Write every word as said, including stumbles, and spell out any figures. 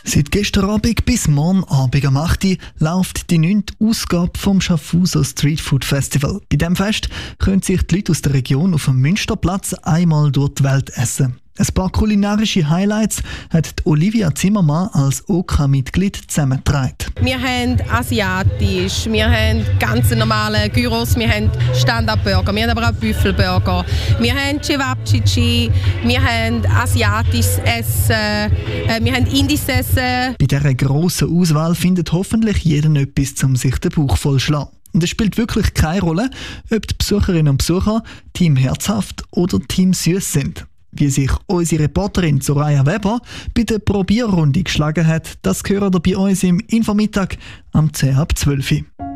Seit gestern Abend bis morgen Abend am acht Uhr läuft die neunte Ausgabe vom Schaffhauser Street Food Festival. Bei diesem Fest können sich die Leute aus der Region auf dem Münsterplatz einmal durch die Welt essen. Ein paar kulinarische Highlights hat Olivia Zimmermann als O K-Mitglied zusammengetragen. Wir haben asiatisch, wir haben ganz normale Gyros, wir haben Stand-up-Burger, wir haben aber auch Büffelburger, wir haben Cevapcici, wir haben asiatisches Essen, wir haben indisches Essen. Bei dieser grossen Auswahl findet hoffentlich jeder etwas, um sich den Bauch vollzuschlagen. Und es spielt wirklich keine Rolle, ob die Besucherinnen und Besucher Team Herzhaft oder Team Süß sind. Wie sich unsere Reporterin Soraya Weber bei der Probierrunde geschlagen hat, das hören ihr bei uns im Infomittag am zehn ab zwölf Uhr.